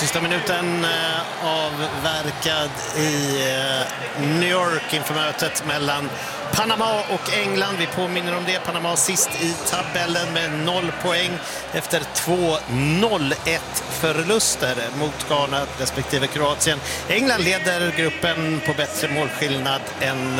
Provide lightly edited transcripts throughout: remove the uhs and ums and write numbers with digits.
Sista minuten avverkad i New York inför mötet mellan Panama och England. Vi påminner om det. Panama sist i tabellen med 0 poäng efter 2-0-1 förluster mot Ghana respektive Kroatien. England leder gruppen på bättre målskillnad än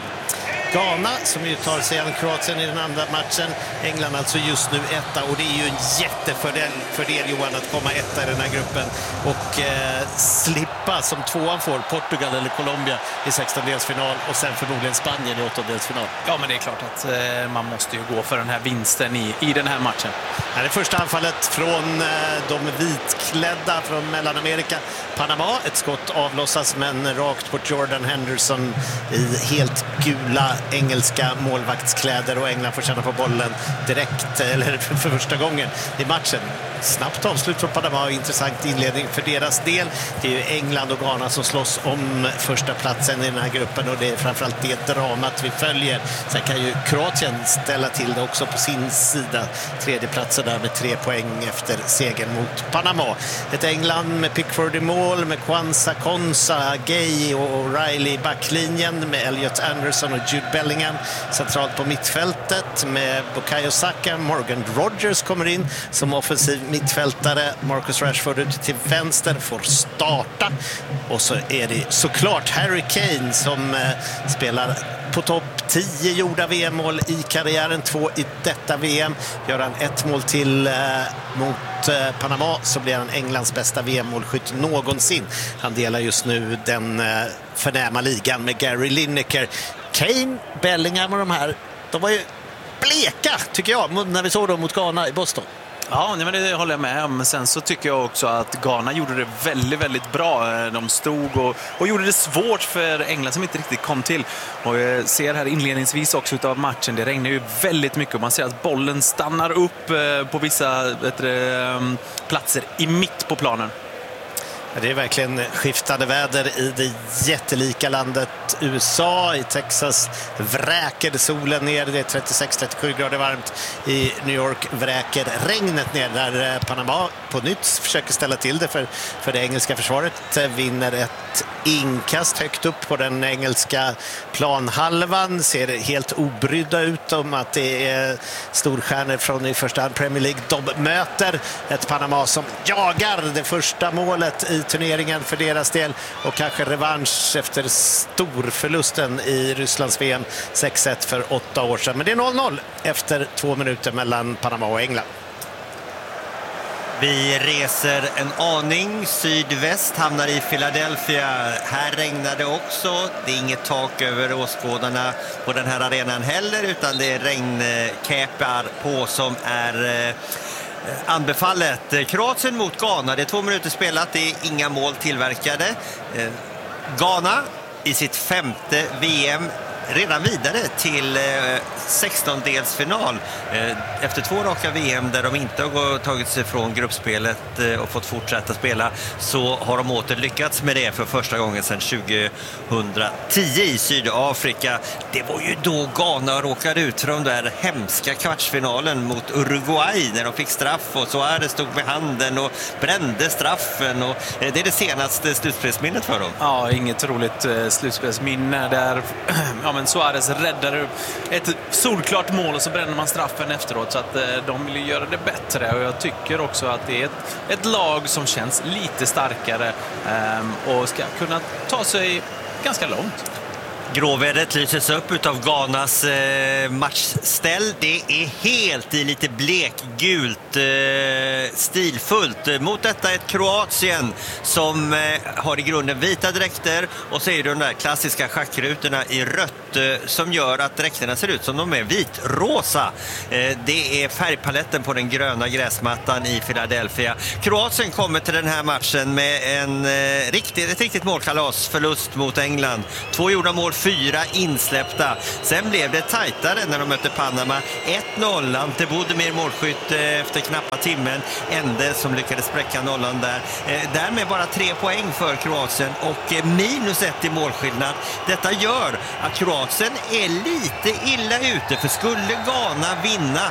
Ghana, som ju tar sig an Kroatien i den andra matchen. England alltså just nu etta, och det är ju en jättefördel Johan att komma etta i den här gruppen och slippa som tvåan får Portugal eller Colombia i 16-delsfinal och sen förmodligen Spanien i 8-delsfinal. Ja, men det är klart att man måste ju gå för den här vinsten i den här matchen. Här är första anfallet från de vitklädda från Mellanamerika. Panama, ett skott avlossas men rakt på Jordan Henderson i helt gula engelska målvaktskläder, och England får känna på bollen direkt, eller för första gången i matchen. Snabbt avslut från Panama och intressant inledning för deras del. Det är ju England och Ghana som slåss om första platsen i den här gruppen, och det är framförallt det dramat vi följer. Sen kan ju Kroatien ställa till det också på sin sida. Tredje platsen där med 3 poäng efter segern mot Panama. Ett England med Pickford i mål, med Kwanza, Konsa, Gay och O'Reilly i backlinjen, med Elliot Anderson och Jude Bellingham centralt på mittfältet, med Bukayo Saka. Morgan Rogers kommer in som offensiv mittfältare. Marcus Rashford ute till vänster får starta, och så är det såklart Harry Kane som spelar på topp. 10 gjorda VM-mål i karriären, 2 i detta VM. Gör han 1 mål till mot Panama, så blir han Englands bästa VM-målskytt någonsin. Han delar just nu den förnäma ligan med Gary Lineker. Kane, Bellingham och de här, de var ju bleka tycker jag när vi såg dem mot Ghana i Boston. Ja, men det håller jag med om. Sen så tycker jag också att Ghana gjorde det väldigt, väldigt bra. De stod och gjorde det svårt för England som inte riktigt kom till. Och jag ser här inledningsvis också utav matchen, det regnar ju väldigt mycket. Man ser att bollen stannar upp på vissa platser i mitt på planen. Det är verkligen skiftande väder i det jättelika landet USA. I Texas vräker solen ner. Det är 36-37 grader varmt. I New York vräker regnet ner, där Panama på nytt försöker ställa till det för det engelska försvaret. Vinner ett inkast högt upp på den engelska planhalvan. Ser helt obrydda ut om att det är storstjärnor från i första hand Premier League. De möter ett Panama som jagar det första målet i turneringen för deras del, och kanske revansch efter storförlusten i Rysslands VM 6-1 för 8 år sedan. Men det är 0-0 efter 2 minuter mellan Panama och England. Vi reser en aning sydväst, hamnar i Philadelphia. Här regnar det också. Det är inget tak över åskådarna på den här arenan heller, utan det är regnkäpar på som är anbefallet. Kroatien mot Ghana. Det är 2 minuter spelat, det är inga mål tillverkade. Ghana i sitt 5:e VM redan vidare till 16-delsfinal efter 2 raka VM där de inte har tagit sig från gruppspelet och fått fortsätta spela, så har de åter lyckats med det för första gången sedan 2010 i Sydafrika. Det var ju då Ghana råkade ut för de där hemska kvartsfinalen mot Uruguay när de fick straff, och Suarez stod med handen och brände straffen, och det är det senaste slutspelsminnet för dem. Ja, inget roligt slutspelsminne där. Ja, men Suarez räddade ett solklart mål och så bränner man straffen efteråt, så att de vill göra det bättre, och jag tycker också att det är ett lag som känns lite starkare och ska kunna ta sig ganska långt. Gråvädret lyses upp av Ghanas matchställ. Det är helt i lite blekgult, stilfullt. Mot detta ett Kroatien som har i grunden vita dräkter, och så är det de där klassiska schackrutorna i rött som gör att dräkterna ser ut som de är vitrosa. Det är färgpaletten på den gröna gräsmattan i Philadelphia. Kroatien kommer till den här matchen med ett riktigt målkalas, förlust mot England. 2 gjorda mål, 4 insläppta. Sen blev det tajtare när de mötte Panama. 1-0, Ante Budimir målskytt efter knappa timmen. ände som lyckades spräcka nollan där. Därmed bara 3 poäng för Kroatien och -1 i målskillnad. Detta gör att Kroatien är lite illa ute, för skulle Ghana vinna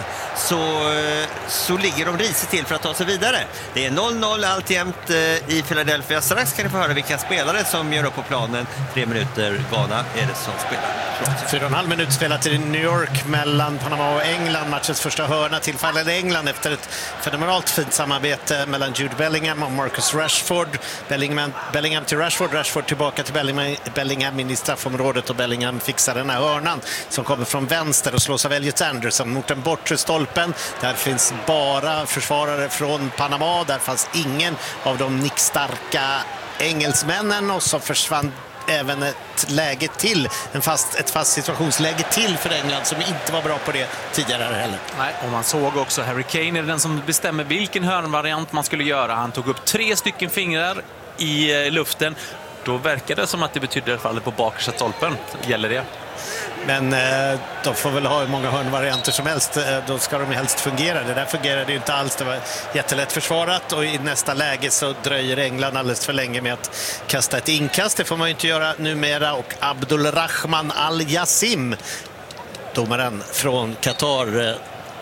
så ligger de risigt till för att ta sig vidare. Det är 0-0 alltjämt i Philadelphia. Strax kan ni få höra vilka spelare som gör upp på planen. 3 minuter Ghana är det som spelar. 4,5 minuter spelat i New York mellan Panama och England. Matchens första hörna tillfallade England efter ett fenomenalt fint samarbete mellan Jude Bellingham och Marcus Rashford. Bellingham till Rashford tillbaka till Bellingham in i straffområdet, och Bellingham fixar den här hörnan som kommer från vänster och slås av Elliot Anderson mot den bortre stolpen. Där finns bara försvarare från Panama. Där fanns ingen av de nickstarka engelsmännen, och så försvann även ett läge till, ett fast situationsläge till för England som inte var bra på det tidigare heller. Nej, och man såg också Harry Kane är den som bestämmer vilken hörnvariant man skulle göra. Han tog upp 3 stycken fingrar i luften. Då verkar det som att det betyder fallet på bakersta stolpen. Gäller det? Men de får väl ha hur många hörnvarianter som helst. Då ska de helst fungera. Det där fungerade ju inte alls. Det var jättelätt försvarat, och i nästa läge så dröjer England alldeles för länge med att kasta ett inkast. Det får man ju inte göra numera. Och Abdulrahman Al-Yassim, domaren från Qatar,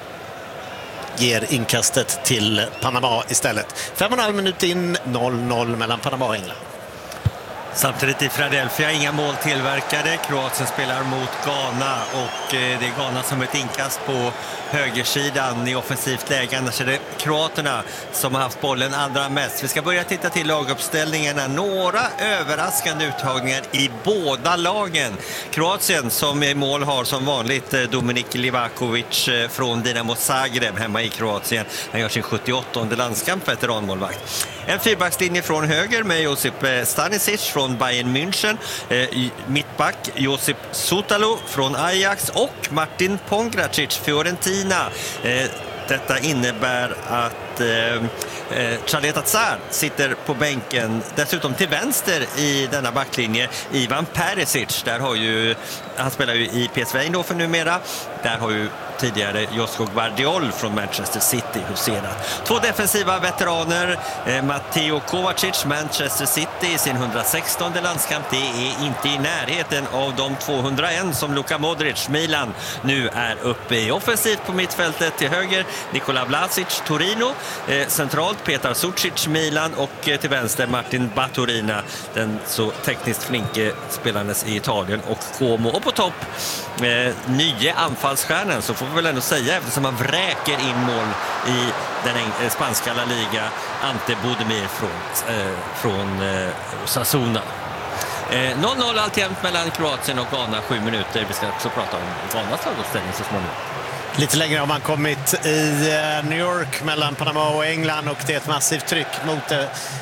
ger inkastet till Panama istället. 5,5 minuter in, 0-0 mellan Panama och England. Samtidigt i Philadelphia inga mål tillverkade. Kroatien spelar mot Ghana, och det är Ghana som ett inkast på högersidan i offensivt läge. Annars är det kroaterna som har haft bollen allra mest. Vi ska börja titta till laguppställningarna. Några överraskande uttagningar i båda lagen. Kroatien som i mål har som vanligt Dominik Livakovic från Dinamo Zagreb hemma i Kroatien. Han gör sin 78:e landskamp, veteranmålvakt. En fyrbackslinje från höger med Josip Stanisic från Bayern München, mittback Josip Sutalo från Ajax och Martin Pongracic, Fiorentina. Detta innebär att Charleta Tsar sitter på bänken. Dessutom till vänster i denna backlinje Ivan Perisic. Han spelar ju i PSV Eindhoven numera. Där har ju tidigare Josko Gvardiol från Manchester City huserat. 2 defensiva veteraner, Matteo Kovacic, Manchester City i sin 116:e landskamp. Det är inte i närheten av de 201 som Luka Modric, Milan, nu är uppe i. Offensivt på mittfältet till höger Nikola Vlasic, Torino, centralt Petar Sucic, Milan, och till vänster Martin Baturina, den så tekniskt flinke spelandes i Italien, och Como. Och på topp nye anfallsstjärnan, så får vi väl ändå säga, eftersom man vräker in mål i den spanska La Liga, Ante Budimir från Osasuna. 0-0 alltjämt mellan Kroatien och Ghana, 7 minuter. Vi ska också prata om Ghanas laguppställning så småningom. Lite längre har man kommit i New York mellan Panama och England, och det är ett massivt tryck mot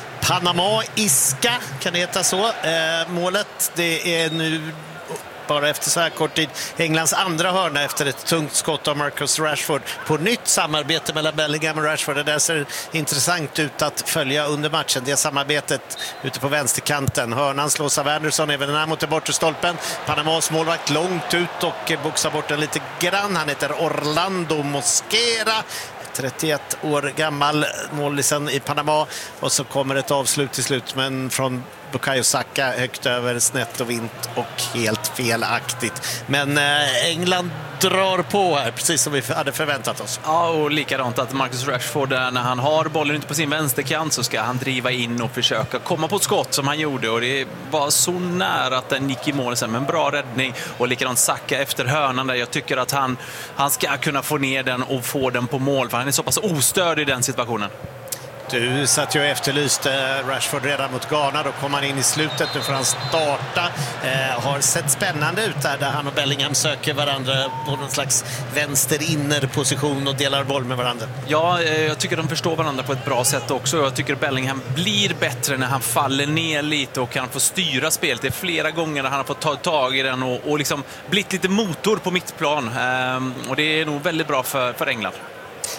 Panamaiska, kan det heta så. Målet, det är nu bara efter så här kort tid Englands andra hörna efter ett tungt skott av Marcus Rashford. På nytt samarbete mellan Bellingham och Rashford. Det där ser intressant ut att följa under matchen. Det samarbetet ute på vänsterkanten. Hörnan slås av Anderson, även den här mot den bortre stolpen. Panamas målvakt långt ut och boxar bort den lite grann. Han heter Orlando Mosquera. 31 år gammal, målisen i Panama. Och så kommer ett avslut till slut, men från Bukayo Saka högt över, snett och vint och helt felaktigt. Men England drar på här, precis som vi hade förväntat oss. Ja, och likadant att Marcus Rashford, när han har bollen ute på sin vänsterkant, så ska han driva in och försöka komma på ett skott som han gjorde, och det var så nära att den gick i mål sen, men bra räddning. Och likadant Saka efter hörnan där. Jag tycker att han ska kunna få ner den och få den på mål, för han är så pass ostörd i den situationen. Du satt ju och efterlyste Rashford redan mot Ghana. Då kom han in i slutet. Nu får han starta. Har sett spännande ut där han och Bellingham söker varandra på någon slags vänster-inner-position och delar boll med varandra. Ja, jag tycker de förstår varandra på ett bra sätt också. Jag tycker Bellingham blir bättre när han faller ner lite och kan få styra spelet. Det är flera gånger när han har fått ta tag i den och liksom blivit lite motor på mittplan. Och det är nog väldigt bra för England.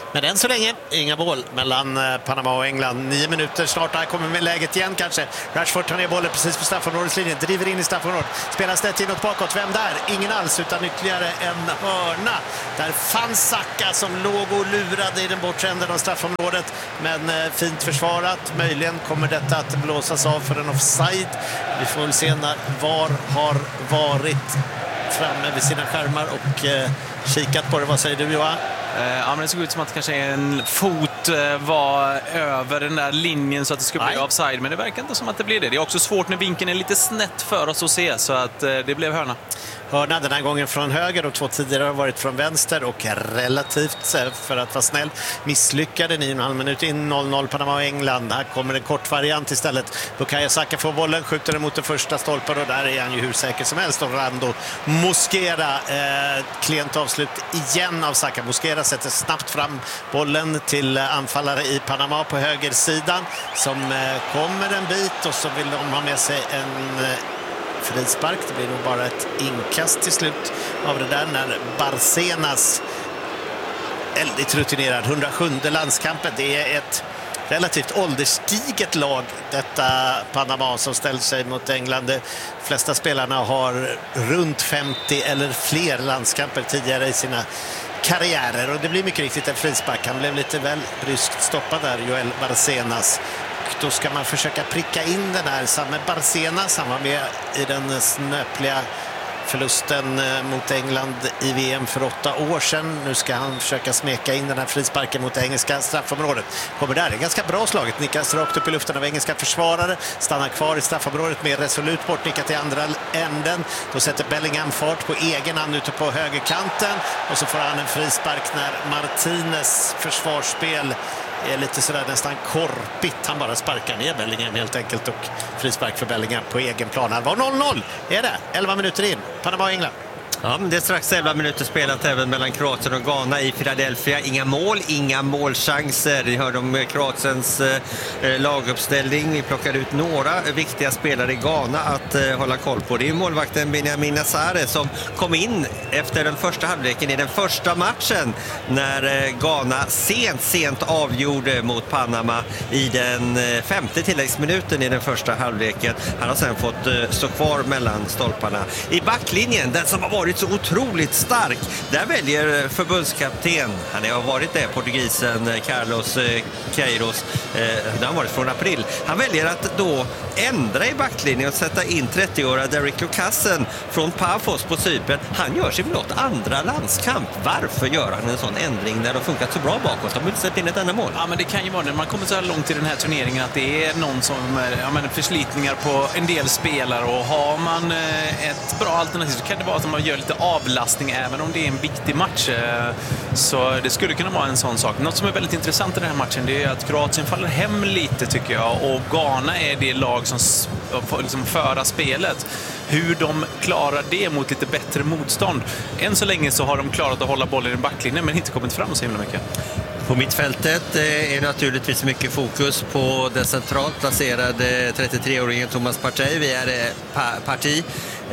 Men än så länge, inga mål mellan Panama och England. 9 minuter snart, här kommer med läget igen kanske. Rashford tar ner bollen precis på straffområdeslinjen, driver in i straffområdet. Spelar snett inåt bakåt, vem där? Ingen alls, utan ytterligare en hörna. Där fanns Saka som låg och lurade i den bortre änden av straffområdet. Men fint försvarat. Möjligen kommer detta att blåsas av för en offside. Vi får väl se när VAR har varit framme vid sina skärmar och kikat på det. Vad säger du, Johan? Ja, men det såg ut som att kanske en fot var över den där linjen så att det skulle bli offside, men det verkar inte som att det blir det. Det är också svårt när vinkeln är lite snett för oss att se, så att det blev hörna. Hörna den här gången från höger, och 2 tidigare har varit från vänster, och relativt, för att vara snäll, misslyckade 9,5 minuter in. 0-0 Panama och England. Här kommer en kort variant istället. Bukayo Saka får bollen, skjuter den mot den första stolpen, och där är han ju hur säker som helst. Och Rando Mosquera, klent avslut igen av Saka. Mosquera sätter snabbt fram bollen till anfallare i Panama på högersidan, som kommer en bit, och så vill de ha med sig en frispark. Det blir nog bara ett inkast till slut av det där när Barcenas, väldigt rutinerad, 107:e landskampen. Det är ett relativt ålderstiget lag, detta Panama, som ställer sig mot England. De flesta spelarna har runt 50 eller fler landskamper tidigare i sina karriärer, och det blir mycket riktigt en frispark. Han blev lite väl bryskt stoppad där, Joel Barcenas. Då ska man försöka pricka in den här samme Barcenas. Han var med i den snöpliga förlusten mot England i VM för 8 år sedan. Nu ska han försöka smeka in den här frisparken mot engelska straffområdet. Kommer där, det är ganska bra slaget. Nickas rakt upp i luften av engelska försvarare. Stannar kvar i straffområdet med resolut bort, nickat till andra änden. Då sätter Bellingham fart på egen hand ute på högerkanten. Och så får han en frispark när Martinez försvarsspel är lite sådär nästan korpigt. Han bara sparkar ner Bellingham helt enkelt, och frispark för Bellingham på egen plan. Han var 0-0, är det? 11 minuter in. Panama och England. Ja, men det är strax 11 minuter spelat även mellan Kroatien och Ghana i Philadelphia. Inga mål, inga målchanser. Vi hörde om Kroatiens laguppställning. Vi plockade ut några viktiga spelare i Ghana att hålla koll på. Det är målvakten Benjamin Nazare som kom in efter den första halvleken i den första matchen när Ghana sent avgjorde mot Panama i den 5:e tilläggsminuten i den första halvleken. Han har sedan fått stå kvar mellan stolparna. I backlinjen, den som har varit så otroligt stark, där väljer förbundskapten, han har varit det, portugisen Carlos Queiroz, det har varit från april. Han väljer att då ändra i backlinjen och sätta in 30-åriga Derek Lucassen från Pafos på Cypern. Han gör sig något andra landskamp. Varför gör han en sån ändring när det har funkat så bra bakåt? De har inte sett in ett enda mål. Ja, men det kan ju vara när man kommer så här långt i den här turneringen att det är någon som förslitningar på en del spelare, och har man ett bra alternativ så kan det vara att man gör lite avlastning även om det är en viktig match. Så det skulle kunna vara en sån sak. Något som är väldigt intressant i den här matchen, det är att Kroatien faller hem lite, tycker jag, och Ghana är det lag som får liksom föra spelet. Hur de klarar det mot lite bättre motstånd. Än så länge så har de klarat att hålla bollen i backlinjen men inte kommit fram så himla mycket. På mittfältet är naturligtvis mycket fokus på den centralt placerade 33-åringen Thomas Partey. Vi är parti.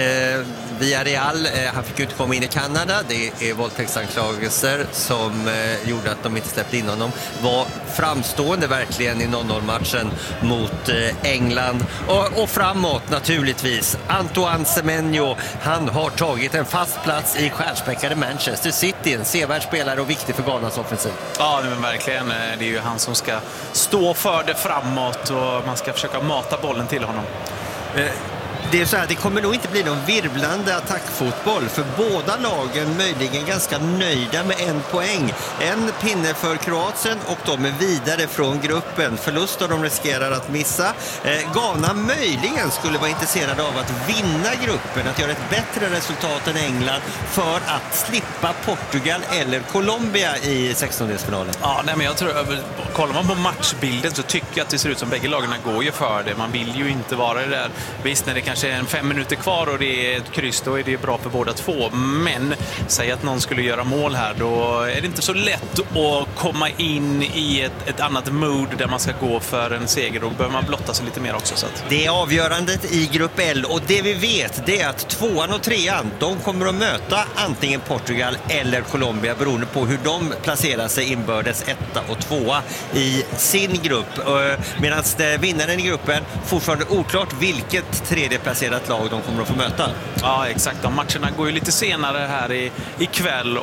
Villarreal, han fick inte komma in i Kanada. Det är våldtäktsanklagelser som gjorde att de inte släppte in honom. Var framstående verkligen i 0-0-matchen mot England. Och framåt naturligtvis. Antoine Semenyo, han har tagit en fast plats i stjärnspäckade Manchester City. En sevärd spelare och viktig för Ghanas offensiv. Ja, men verkligen. Det är ju han som ska stå för det framåt, och man ska försöka mata bollen till honom. Det är så här, det kommer nog inte bli någon virvlande attackfotboll, för båda lagen möjligen ganska nöjda med 1 poäng. En pinne för Kroatien och de är vidare från gruppen. Förluster de riskerar att missa. Ghana möjligen skulle vara intresserade av att vinna gruppen, att göra ett bättre resultat än England för att slippa Portugal eller Colombia i 16-delsfinalen. Ja, nej, men jag tror, kollar man på matchbilden så tycker jag att det ser ut som bägge lagarna går ju för det. Man vill ju inte vara det där. Visst, när det kanske kanske är 5 minuter kvar och det är ett kryss, då är det bra för båda två. Men säg att någon skulle göra mål här, då är det inte så lätt att komma in i ett annat mood där man ska gå för en seger. Då behöver man blotta sig lite mer också. Så att... Det är avgörandet i grupp L, och det vi vet det är att 2:an och 3:an, de kommer att möta antingen Portugal eller Colombia beroende på hur de placerar sig inbördes 1:a och 2:a i sin grupp. Medan vinnaren i gruppen fortfarande oklart vilket tredjeplacerat lag de kommer att få möta. Ja, exakt. De matcherna går ju lite senare här ikväll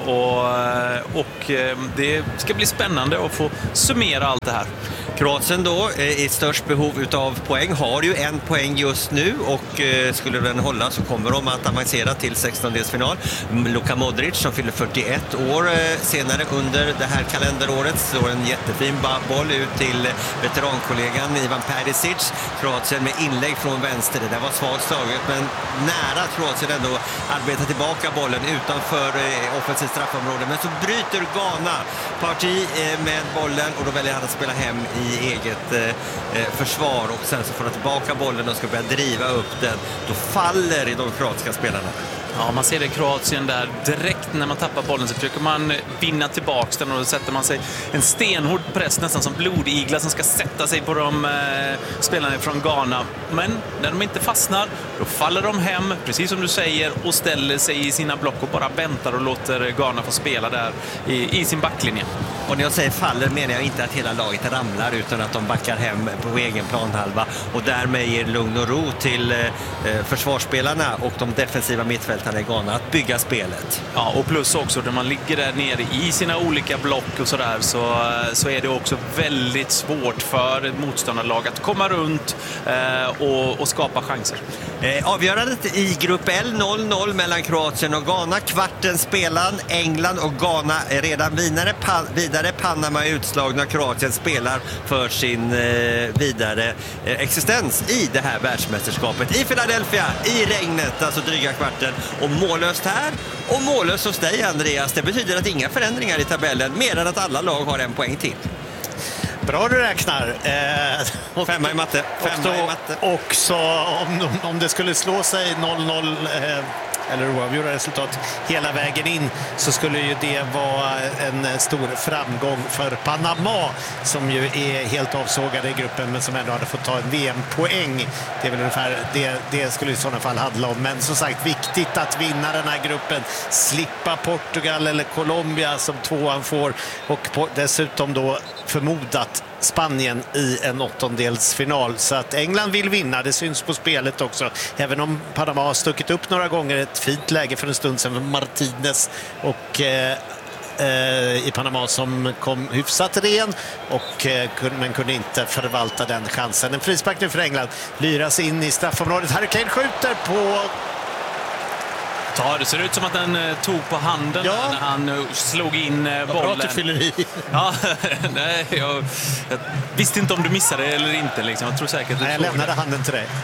och det ska bli spännande att få summera allt det här. Kroatien då i störst behov av poäng, har ju 1 poäng just nu, och skulle den hålla så kommer de att avancera till 16-delsfinal. Luka Modric som fyller 41 år senare under det här kalenderåret slår en jättefin boll ut till veterankollegan Ivan Perisic. Kroatien med inlägg från vänster, det där var svagt slaget men nära Kroatien ändå arbeta tillbaka bollen utanför offensivt straffområde, men så bryter Ghana parti med bollen och då väljer han att spela hem i eget försvar, och sen så får han tillbaka bollen och ska börja driva upp den. Då faller de kroatiska spelarna. Ja, man ser det i Kroatien där direkt när man tappar bollen så försöker man vinna tillbaks den, och då sätter man sig en stenhård press nästan som blodiglar som ska sätta sig på de spelarna från Ghana. Men när de inte fastnar, då faller de hem, precis som du säger, och ställer sig i sina block och bara väntar och låter Ghana få spela där i sin backlinje. Och när jag säger faller menar jag inte att hela laget ramlar, utan att de backar hem på egen planhalva och därmed ger lugn och ro till försvarsspelarna och de defensiva mittfältarna i Ghana att bygga spelet. Ja, och plus också när man ligger där nere i sina olika block och sådär, så är det också väldigt svårt för ett motståndarlag att komma runt och skapa chanser. Avgörandet i grupp L 0-0 mellan Kroatien och Ghana. Kvarten spelan, England och Ghana är redan vidare. Panama är utslagna. Kroatien spelar för sin vidare existens i det här världsmästerskapet i Philadelphia i regnet, alltså dryga kvarten, och mållöst här och mållöst hos dig, Andreas. Det betyder att inga förändringar i tabellen, mer än att alla lag har 1 poäng till. Bra du räknar. Femma i matte. Också om det skulle slå sig 0-0 eller oavgjorda resultat hela vägen in, så skulle ju det vara en stor framgång för Panama, som ju är helt avsågade i gruppen men som ändå hade fått ta en VM-poäng. Det är väl ungefär det skulle i sådana fall handla om. Men som sagt, viktigt att vinna den här gruppen, slippa Portugal eller Colombia som 2:an får, och dessutom då förmodat Spanien i en 8-delsfinal. Så att England vill vinna, det syns på spelet också. Även om Panama har stuckit upp några gånger, ett fint läge för en stund sedan för Martinez och i Panama som kom hyfsat ren men kunde inte förvalta den chansen. En frispark nu för England, lyras in i straffområdet. Harry Kane skjuter på... Ja, det ser ut som att den tog på handen när han slog in bollen. Bra till fylleri. Ja, nej, jag visste inte om du missade det eller inte. Liksom. Jag tror säkert jag lämnade handen till dig.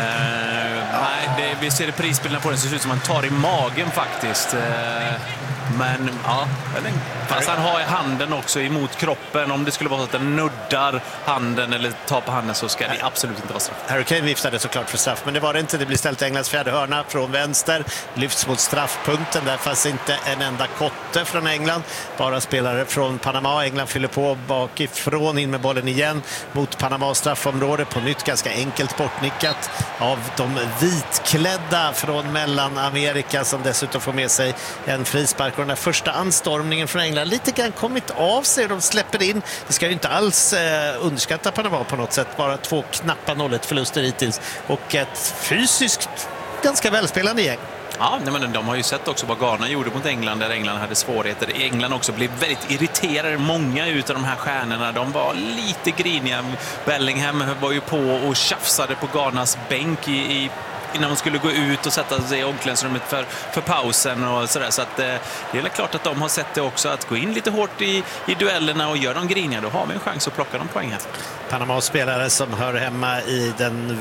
Nej, vi ser prisbilderna på den, så det ser ut som att han tar i magen faktiskt. Men ja, fast han har i handen också emot kroppen. Om det skulle vara så att den nuddar handen eller tar på handen, så ska det absolut inte vara straff. Harry Kane viftade såklart för straff, men det var det inte. Det blir ställt Englands fjärde hörna från vänster, lyfts mot straffpunkten. Där fanns inte en enda kotte från England, bara spelare från Panama. England fyller på bakifrån, in med bollen igen mot Panamas straffområde. På nytt ganska enkelt bortnickat av de vitklädda från Mellanamerika, som dessutom får med sig en frispark. Och den där första anstormningen från England lite grann kommit av sig. De släpper in. Det ska ju inte alls underskatta Panama på något sätt. Bara 2 knappa 0-1-förluster hittills. Och ett fysiskt ganska välspelande gäng. Ja, men de har ju sett också vad Ghana gjorde mot England, där England hade svårigheter. England också blev väldigt irriterade. Många utav de här stjärnorna, de var lite griniga. Bellingham var ju på och tjafsade på Ghanas bänk innan man skulle gå ut och sätta sig i omklädningsrummet för pausen och sådär. Så att det är klart att de har sett det också, att gå in lite hårt i duellerna och gör de griniga, då har vi en chans att plocka de poäng här. Panamas spelare som hör hemma i den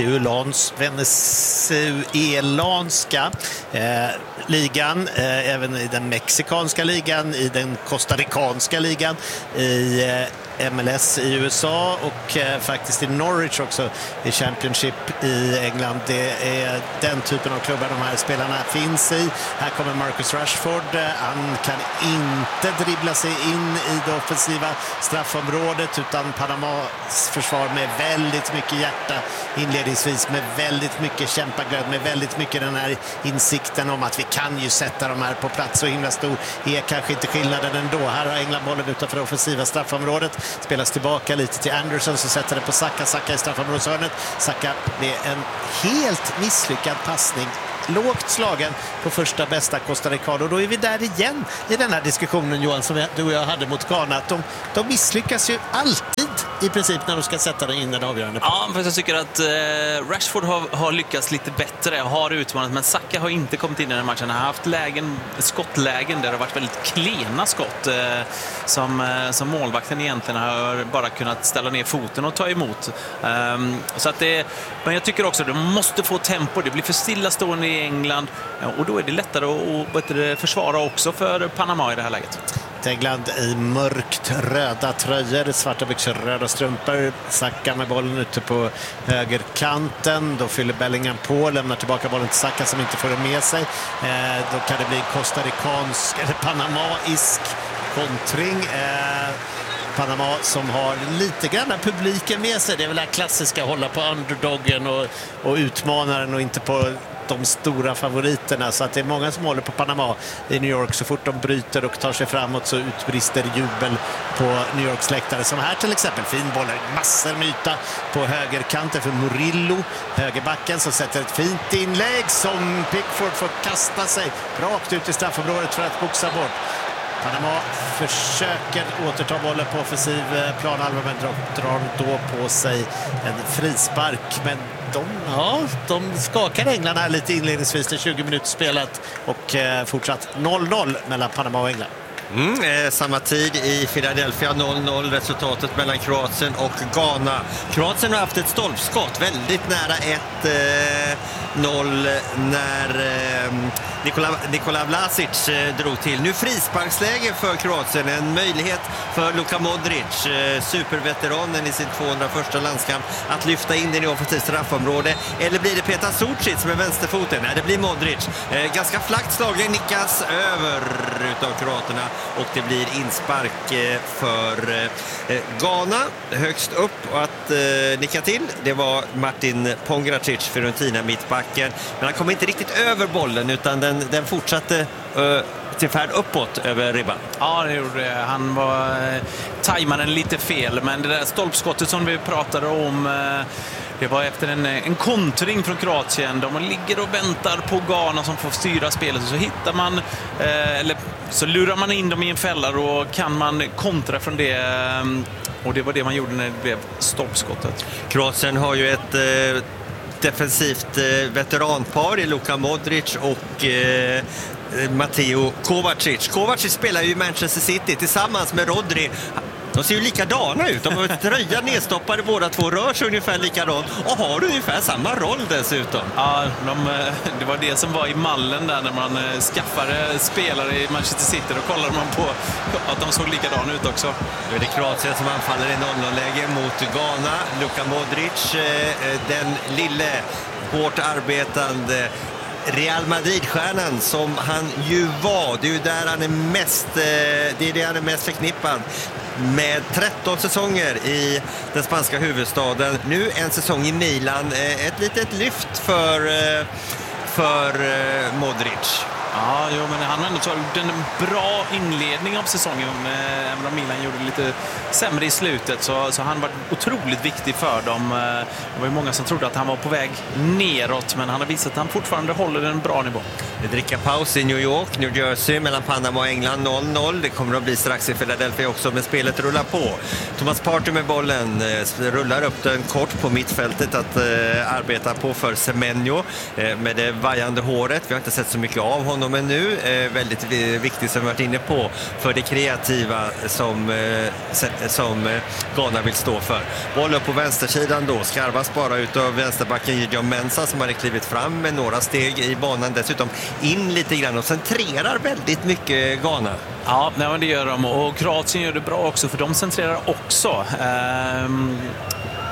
venezuelanska ligan, även i den mexikanska ligan, i den costaricanska ligan, i MLS i USA och faktiskt i Norwich också i Championship i England. Det är den typen av klubbar de här spelarna finns i. Här kommer Marcus Rashford. Han kan inte dribbla sig in i det offensiva straffområdet, utan Panamas försvar med väldigt mycket hjärta inledningsvis, med väldigt mycket kämpaglöd, med väldigt mycket den här insikten om att vi kan ju sätta de här på plats. Så himla stor är kanske inte skillnaden ändå. Här har England bollen utanför det offensiva straffområdet. Spelas tillbaka lite till Anderson, så sätter det på Saka. Saka i straffområdeshörnet. Saka med en helt misslyckad passning. Lågt slagen på första bästa Costa Rica. Och då är vi där igen i den här diskussionen, Johan, som du och jag hade mot Ghana. Att de misslyckas ju alltid i princip när de ska sätta den in den avgörande. Ja, för jag tycker att Rashford har lyckats lite bättre, har utmanat, men Saka har inte kommit in i den matchen. Han har haft skottlägen där det har varit väldigt klena skott som målvakten egentligen har bara kunnat ställa ner foten och ta emot. Så att men jag tycker också att de måste få tempo. Det blir för stillastående i England, och då är det lättare att försvara också för Panama i det här läget. England i mörkt röda tröjor, svarta byxor, röda strumpor. Saka med bollen ute på högerkanten. Då fyller Bellingham på, lämnar tillbaka bollen till Saka som inte får den med sig. Då kan det bli en costaricansk eller panamaisk kontring. Panama som har lite grann publiken med sig. Det är väl det klassiska, hålla på underdoggen och utmanaren och inte på de stora favoriterna. Så att det är många som håller på Panama i New York. Så fort de bryter och tar sig framåt så utbrister jubel på New Yorks läktare. Som här till exempel, fin boll, massor med yta på högerkanten för Murillo, högerbacken, som sätter ett fint inlägg som Pickford får kasta sig rakt ut i straffområdet för att boxa bort. Panama försöker återta bollen på offensiv planhalva, men drar då på sig en frispark. Men de skakar England här lite inledningsvis. Det är 20 minuter spelat och fortsatt 0-0 mellan Panama och England. Samma tid i Philadelphia, 0-0 resultatet mellan Kroatien och Ghana. Kroatien har haft ett stolpskott väldigt nära 1-0 när Nikola Vlasic drog till. Nu frisparksläge för Kroatien, en möjlighet för Luka Modric, superveteranen i sin 201 landskamp, att lyfta in den i offensivt straffområde. Eller blir det Petar Sucic med vänsterfoten? Nej, det blir Modric. Ganska flackt slagen, nickas över utav kroaterna och det blir inspark för Ghana högst upp. Och att nicka till, det var Martin Pongracic, Fiorentina mittbacken. Men han kom inte riktigt över bollen, utan den fortsatte till färd uppåt över ribban. Ja, det gjorde det. Han tajmade den lite fel, men det där stolpskottet som vi pratade om, det var efter en kontring från Kroatien. De ligger och väntar på Ghana som får styra spelet, och så hittar man eller så lurar man in dem i en fälla, och kan man kontra från det, och det var det man gjorde när det blev stolpskottet. Kroatien har ju ett defensivt veteranpar i Luka Modric och Mateo Kovacic. Kovacic spelar ju i Manchester City tillsammans med Rodri. De ser ju likadana ut. De har tröja nedstoppade båda två, rör sig ungefär likadant och har ungefär samma roll dessutom. Ja, det var det som var i mallen där när man skaffade spelare i Manchester City. Då kollade man på att de såg likadana ut också. Nu är det Kroatien som anfaller i 0-0-läge mot Ghana. Luka Modric, den lille hårt arbetande Real Madrid-stjärnan som han ju var. Det är ju där han är mest, det är det han är mest förknippad med. 13 säsonger i den spanska huvudstaden. Nu en säsong i Milan. Ett litet lyft för Modric. Ja, men han har ändå gjort en bra inledning av säsongen. Även om Milan gjorde lite sämre i slutet, så han var otroligt viktig för dem. Det var ju många som trodde att han var på väg neråt, men han har visat att han fortfarande håller en bra nivå. Det dricker paus i New York, New Jersey mellan Panama och England 0-0. Det kommer att bli strax i Philadelphia också, men spelet rullar på. Thomas Partey med bollen rullar upp den kort på mittfältet att arbeta på för Semenyo med det vajande håret. Vi har inte sett så mycket av honom, men nu väldigt viktigt som vi varit inne på för det kreativa som Ghana vill stå för. Boll upp på vänstersidan då, skarvas bara utav vänsterbacken John Mensah som hade klivit fram med några steg i banan, dessutom in lite grann och centrerar väldigt mycket Ghana. Ja, men det gör de, och Kroatien gör det bra också, för de centrerar också.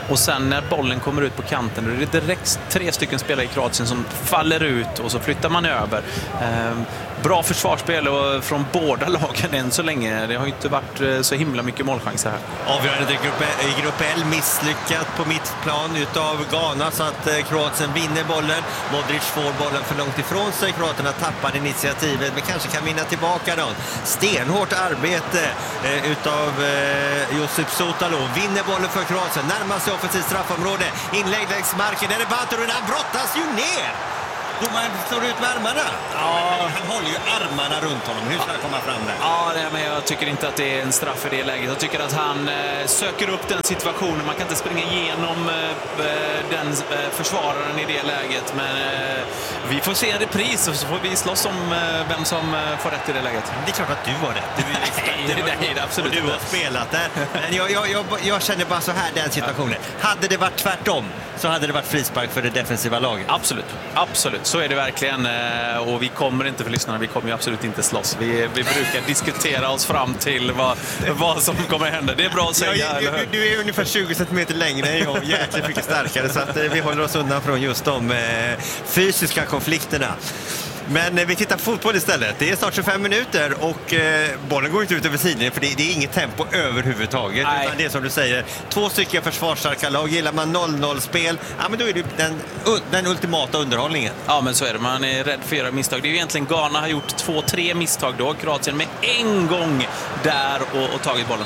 Och sen när bollen kommer ut på kanten, då är det direkt 3 stycken spelare i Kroatien som faller ut och så flyttar man över. Bra försvarsspel och från båda lagen än så länge. Det har ju inte varit så himla mycket målchanser här. Avgörande i grupp L misslyckat på mittplan utav Ghana så att Kroatien vinner bollen. Modric får bollen för långt ifrån sig. Kroaterna tappar initiativet men kanske kan vinna tillbaka då. Stenhårt arbete utav Josip Sotalo. Vinner bollen för Kroatien. Närmar sig offensivt straffområde. Inlägg längs marken. Där är Baturin. Han brottas ju ner. Domaren står ut med armarna. Ja, han håller ju armarna runt honom. Hur ska han komma fram där? Ja, men jag tycker inte att det är en straff i det läget. Jag tycker att han söker upp den situationen. Man kan inte springa igenom den försvararen i det läget. Men vi får se en repris och så får vi slåss om vem som får rätt i det läget. Det är klart att du var rätt. Nej, det absolut. Och du har spelat där. Men jag känner bara så här den situationen. Hade det varit tvärtom så hade det varit frispark för det defensiva laget. Absolut. Så är det verkligen. Och vi kommer inte, för lyssnarna, vi kommer ju absolut inte slåss. Vi brukar diskutera oss fram till vad som kommer hända. Det är bra att säga. Du är ungefär 20 cm längre än jag, jäkligt mycket starkare. Så att vi håller oss undan från just de fysiska konflikterna. Men vi tittar på fotboll istället. Det är snart 25 minuter och bollen går inte ut över sidningen för det är inget tempo överhuvudtaget. Utan det är som du säger, 2 stycken försvarsstarka lag. Gillar man 0-0-spel, ja men då är det den ultimata underhållningen. Ja men så är det, man är rädd för att göra misstag. Det är ju egentligen Ghana har gjort 2-3 misstag då. Kroatien med en gång där och tagit bollen.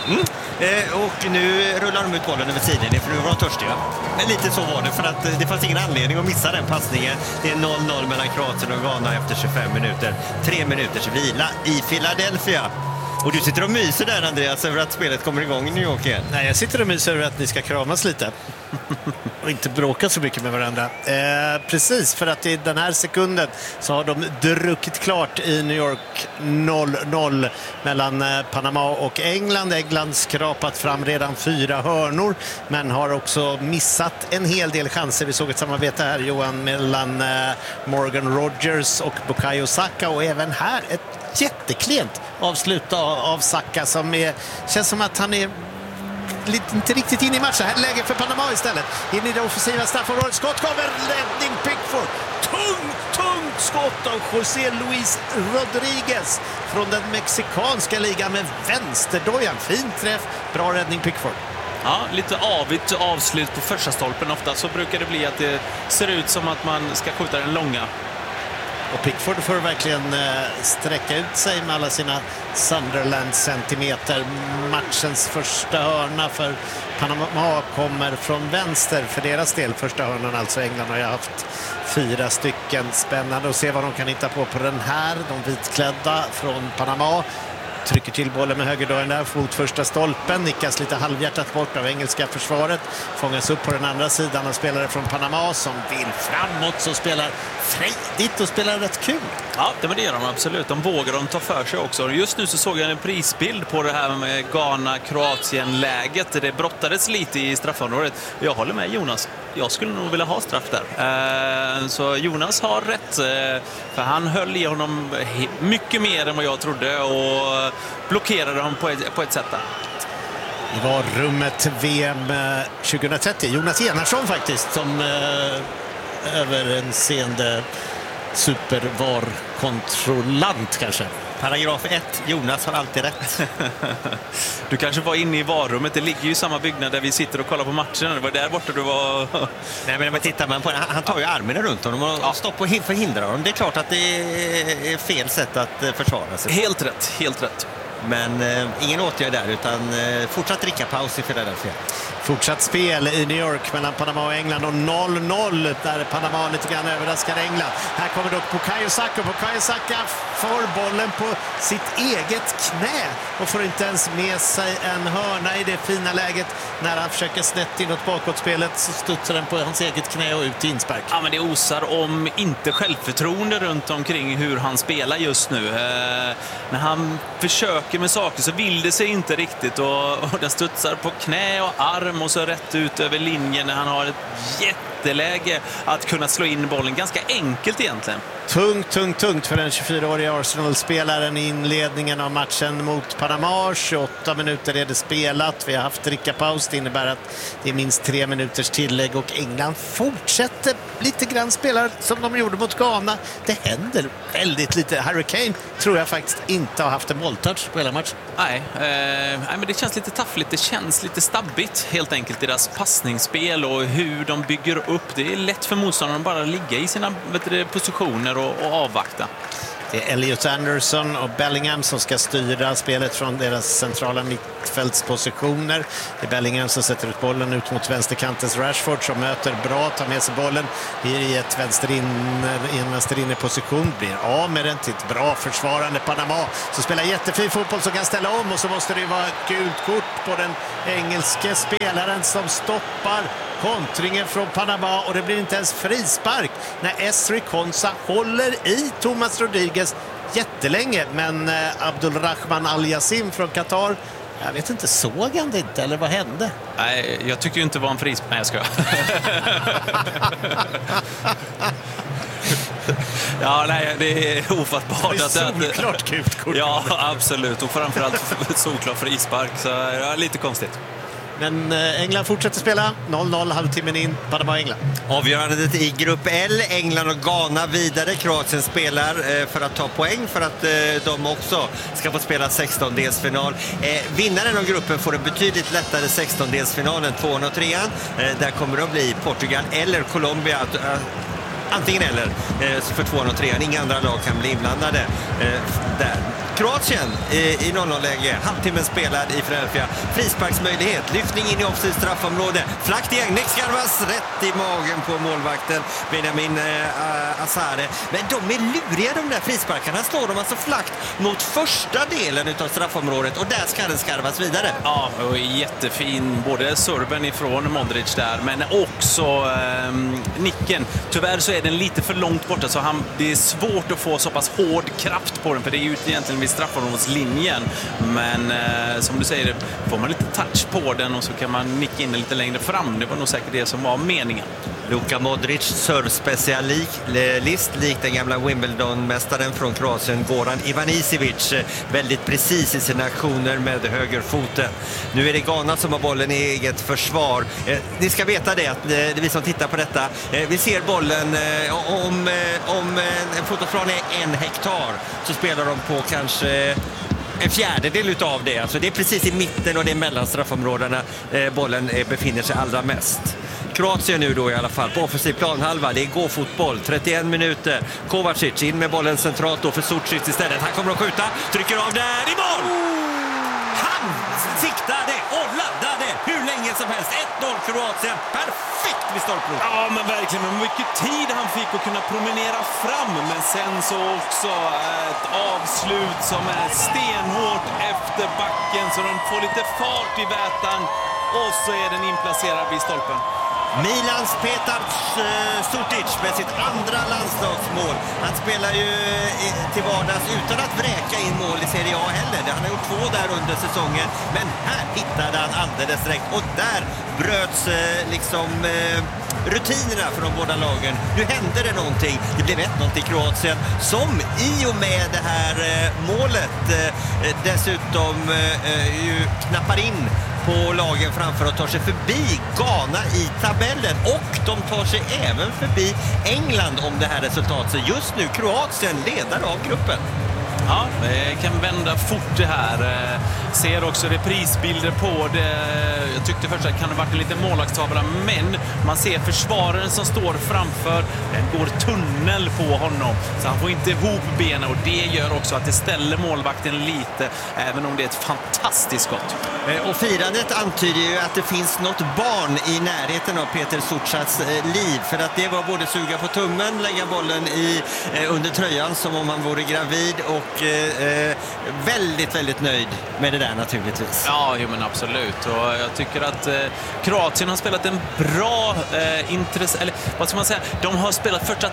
Och nu rullar de ut bollen över sidningen för nu var de törstiga. Men lite så var det för att det fanns ingen anledning att missa den passningen. Det är 0-0 mellan Kroatien och Ghana efter 25 minuter. 3 minuters vila i Philadelphia. Och du sitter och myser där, Andreas, över att spelet kommer igång i New York igen. Nej, jag sitter och myser över att ni ska kramas lite. Och inte bråka så mycket med varandra. Precis, för att i den här sekunden så har de druckit klart i New York 0-0 mellan Panama och England. England skrapat fram redan 4 hörnor men har också missat en hel del chanser. Vi såg ett samarbete här, Johan, mellan Morgan Rogers och Bukayo Saka, och även här ett jätteklent avslut av Saka som känns som att han är inte riktigt in i matchen. Här är läge för Panama istället. In i det offensiva straffområdet. Skott kommer, räddning Pickford. Tungt skott av José Luis Rodriguez från den mexikanska ligan med vänsterdojan. Fin träff, bra räddning Pickford. Ja, lite avigt avslut på första stolpen. Ofta så brukar det bli att det ser ut som att man ska skjuta den långa. Och Pickford får verkligen sträcka ut sig med alla sina Sunderland-centimeter. Matchens första hörna för Panama kommer från vänster för deras del. Första hörnan, alltså England, har ju haft 4 stycken. Spännande att se vad de kan hitta på den här. De vitklädda från Panama trycker till bollen med högerdojan där, fot första stolpen, nickas lite halvhjärtat bort av engelska försvaret, fångas upp på den andra sidan av spelare från Panama som vill framåt, så spelar frejdigt och spelar rätt kul. Ja, det gör de absolut. De vågar ta för sig också. Just nu så såg jag en prisbild på det här med Ghana-Kroatien-läget. Det brottades lite i straffområdet. Jag håller med Jonas. Jag skulle nog vilja ha straff där. Så Jonas har rätt. För han höll i honom mycket mer än vad jag trodde och blockerade honom på ett sätt där. Det var rummet VM 2030. Jonas Enarsson faktiskt som överseende supervar-kontrollant kanske. Paragraf 1, Jonas har alltid rätt. Du kanske var inne i varummet. Det ligger ju i samma byggnad där vi sitter och kollar på matchen. Det var där borta du var. Nej, men tittar man på det, han tar ju armen runt honom och stoppar och förhindrar honom. Det är klart att det är fel sätt att försvara sig. Helt rätt. Men ingen åtgärd där, utan fortsatt drickapaus i Philadelphia. Fortsatt spel i New York mellan Panama och England och 0-0 där Panama lite grann överraskar England. Här kommer dock Bukayo Saka. Bukayo Saka får bollen på sitt eget knä och får inte ens med sig en hörna i det fina läget. När han försöker snett inåt bakåtspelet så studsar den på hans eget knä och ut i inspark. Ja, men det osar om inte självförtroende runt omkring hur han spelar just nu. När han försöker med saker så vill det sig inte riktigt och den studsar på knä och arm och så rätt ut över linjen när han har ett jätteläge att kunna slå in bollen. Ganska enkelt egentligen. Tungt för den 24-åriga Arsenal-spelaren i inledningen av matchen mot Panama. 28 minuter är det spelat. Vi har haft drickapaus. Det innebär att det är minst 3 minuters tillägg och England fortsätter lite grann spela som de gjorde mot Ghana. Det händer väldigt lite. Harry Kane tror jag faktiskt inte har haft en bolltouch på hela matchen. Nej, men det känns lite taffligt. Det känns lite stabbigt helt enkelt. Deras passningsspel och hur de bygger upp. Det är lätt för motståndarna att bara ligga i sina positioner och avvakta. Det är Elliot Anderson och Bellingham som ska styra spelet från deras centrala mittfältspositioner. Det är Bellingham som sätter ut bollen ut mot vänsterkantens Rashford som möter bra, tar med sig bollen i en vänsterinneposition, blir av med den till ett bra försvarande Panama som spelar jättefin fotboll som kan ställa om, och så måste det ju vara ett gult kort på den engelske spelaren som stoppar kontringen från Panama, och det blir inte ens frispark när Esri Konsa håller i Thomas Rodriguez jättelänge, men Abdulrahman Al-Yassim från Qatar, jag vet inte, såg han det inte eller vad hände? Nej, jag tycker ju inte det var en frispark. Nej, jag ska. Ja, nej, det är ofattbart. Det är solklart gult kort. Ja, absolut. Och framförallt solklart frispark, så ja, lite konstigt. Men England fortsätter spela. 0-0, halvtimmen in. Panama-England. Avgörandet i grupp L. England och Ghana vidare. Kroatien spelar för att ta poäng för att de också ska få spela 16-delsfinal. Vinnaren av gruppen får en betydligt lättare 16-delsfinalen, 2:an och 3:an. Där kommer det att bli Portugal eller Colombia. Antingen eller för 2:an och 3:an. Inga andra lag kan bli inblandade där. Kroatien i 0-0-läge, halvtimmen spelad i Philadelphia. Frisparksmöjlighet, lyftning in i offside straffområde. Flakt igen, Nick Skarvas rätt i magen på målvakten Benjamin Azare. Men de är luriga, de där frisparkarna. Slår de alltså flakt mot första delen av straffområdet, och där ska den skarvas vidare. Ja, och jättefin både serben ifrån Modric där, men också nicken. Tyvärr så är den lite för långt borta, så det är svårt att få så pass hård kraft på den, för det är ju egentligen vid straffområdeslinjen. Men som du säger, får man lite touch på den och så kan man nicka in den lite längre fram. Det var nog säkert det som var meningen. Luka Modric, servspecialist, likt den gamla Wimbledon-mästaren från Kroatien, Goran Ivanisevic. Väldigt precis i sina aktioner med högerfoten. Nu är det Ghana som har bollen i eget försvar. Ni ska veta det, att det är vi som tittar på detta. Vi ser bollen, om en fotbollsplan är 1 hektar så spelar de på kanske en fjärdedel utav det. Alltså det är precis i mitten och det är mellan straffområdena bollen befinner sig allra mest. Kroatien nu då i alla fall på offensiv planhalva. Det är gå-fotboll, 31 minuter. Kovacic in med bollen centralt då för Sucic istället. Han kommer att skjuta, trycker av där i mål! Han siktade och laddade hur länge som helst. 1-0 Kroatien, perfekt vid stolprov. Ja, men verkligen. Men mycket tid han fick att kunna promenera fram. Men sen så också ett avslut som är stenhårt efter backen, så de får lite fart i vätan. Och så är den inplacerad vid stolpen. Milans Petar Sutic med sitt andra landslagsmål. Han spelar ju till vardags utan att vräka in mål i Serie A heller. Han har gjort 2 där under säsongen. Men här hittade han alldeles direkt. Och där bröts rutinerna för de båda lagen. Nu hände det någonting. Det blev 1-0 till Kroatien som i och med det här målet dessutom ju knappar in på lagen framför och tar sig förbi Ghana i tabellen, och de tar sig även förbi England om det här resultatet. Så just nu Kroatien ledare av gruppen. Ja, det kan vända fort det här. Ser också reprisbilder på det. Jag tyckte först att det kan ha varit en liten målvaktstavla, men man ser försvararen som står framför. Den går tunnel på honom, så han får inte ihop benen, och det gör också att det ställer målvakten lite, även om det är ett fantastiskt skott. Och firandet antyder ju att det finns något barn i närheten av Peter Suchas liv, för att det var både suga på tummen, lägga bollen under tröjan som om han vore gravid, och och väldigt, väldigt nöjd med det där naturligtvis. Ja, men absolut. Och jag tycker att Kroatien har spelat en bra eller vad ska man säga? De har spelat första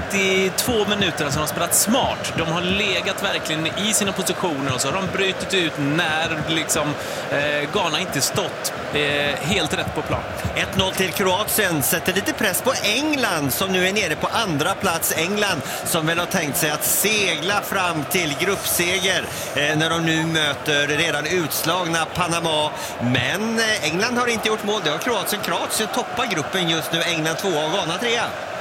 32 minuter, alltså de har spelat smart. De har legat verkligen i sina positioner och så har de brutit ut när liksom Ghana inte stått helt rätt på plan. 1-0 till Kroatien sätter lite press på England som nu är nere på andra plats. England som väl har tänkt sig att segla fram till gruppseger när de nu möter redan utslagna Panama. Men England har inte gjort mål, det har Kroatien. Kroatien toppar gruppen just nu, England 2 och Ghana 3.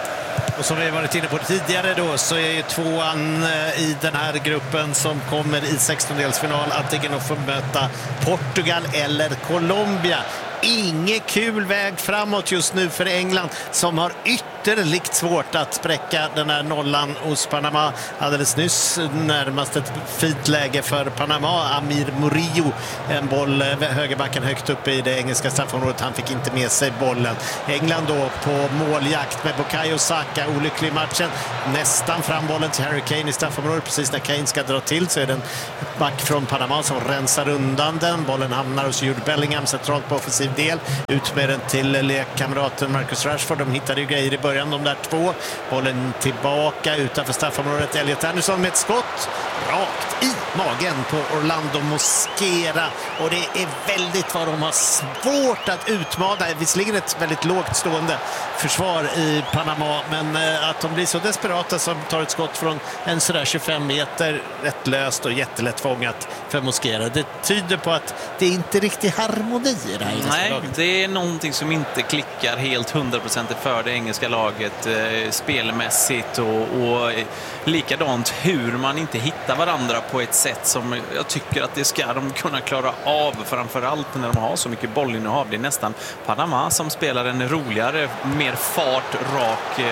Och som vi varit inne på tidigare då så är ju tvåan i den här gruppen som kommer i 16-delsfinal antingen att få möta Portugal eller Colombia. Inget kul väg framåt just nu för England som har ytterligt svårt att spräcka den här nollan hos Panama. Alldeles nyss närmast ett fint läge för Panama. Amir Murillo, en boll högerbacken högt uppe i det engelska straffområdet. Han fick inte med sig bollen. England då på måljakt med Bukayo Saka. Olycklig matchen. Nästan fram bollen till Harry Kane i straffområdet. Precis när Kane ska dra till så är det en back från Panama som rensar undan den. Bollen hamnar hos Jude Bellingham centralt på offensiv del. Ut med den till lekkamraten Marcus Rashford. De hittade ju grejer i början, de där två. Bollen tillbaka utanför straffområdet. Elliot Anderson med ett skott rakt i magen på Orlando Mosquera. Och det är väldigt vad de har svårt att utmana. Visserligen ett väldigt lågt stående försvar i Panama, men att de blir så desperata som tar ett skott från en sådär 25 meter rätt löst och jättelätt fångat för Mosquera. Det tyder på att det är inte riktigt harmoni i det här. Nej, det är någonting som inte klickar helt 100% för det engelska laget spelmässigt och likadant hur man inte hittar varandra på ett sätt som jag tycker att det ska de kunna klara av, framförallt när de har så mycket bollinnehav. Det är nästan Panama som spelar en roligare, mer fart, rak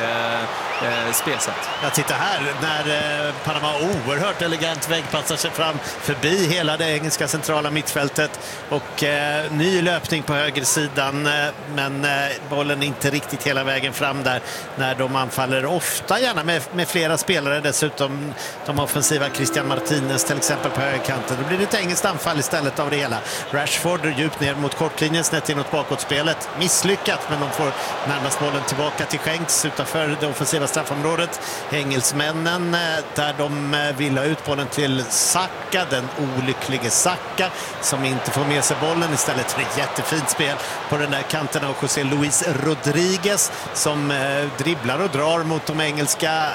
spelsätt. Jag tittar här när Panama oerhört elegant vägpassar sig fram förbi hela det engelska centrala mittfältet och ny löpning på högersidan, men bollen inte riktigt hela vägen fram där när de anfaller, ofta gärna med flera spelare dessutom. De offensiva Christian Martinez till exempel på högerkanten. Då blir det ett engelskt anfall istället av det hela. Rashford djupt ner mot kortlinjen, snett inåt bakåtspelet. Misslyckat, men de får närmast bollen tillbaka till Schenks utanför det offensiva straffområdet. Engelsmännen där de vill ha ut bollen till Saka, den olycklige Saka som inte får med sig bollen. Istället ett jättefint spel på den där kanten av José Luis Rodriguez som dribblar och drar mot de engelska